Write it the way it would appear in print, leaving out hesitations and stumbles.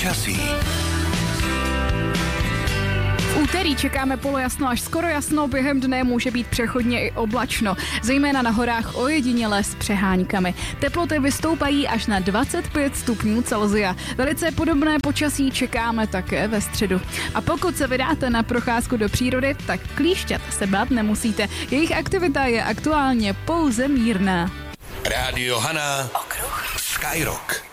Počasí. V úterý čekáme polojasno až skoro jasno, během dne může být přechodně i oblačno, zejména na horách ojediněle s přeháňkami. Teploty vystoupají až na 25 stupňů Celsia. Velice podobné počasí čekáme také ve středu. A pokud se vydáte na procházku do přírody, tak klíšťat se bát nemusíte. Jejich aktivita je aktuálně pouze mírná. Rádio Hana. Okruh. Skyrock.